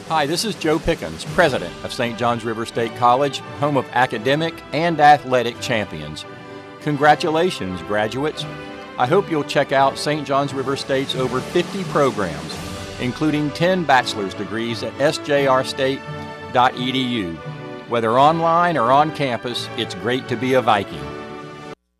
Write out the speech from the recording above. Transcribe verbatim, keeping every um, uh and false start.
Hi, this is Joe Pickens, president of Saint Johns River State College, home of academic and athletic champions. Congratulations, graduates. I hope you'll check out Saint Johns River State's over fifty programs, including ten bachelor's degrees at s j r state dot e d u. Whether online or on campus, it's great to be a Viking.